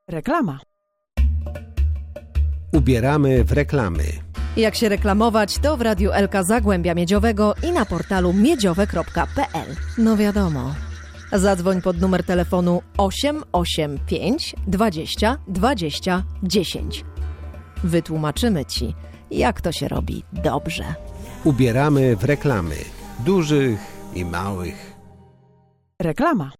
Reklama. Ubieramy w reklamy. Jak się reklamować, to w Radiu Elka Zagłębia Miedziowego i na portalu miedziowe.pl. No wiadomo. Zadzwoń pod numer telefonu 885 20 20 10. Wytłumaczymy Ci, jak to się robi dobrze. Ubieramy w reklamy. Dużych i małych. Reklama.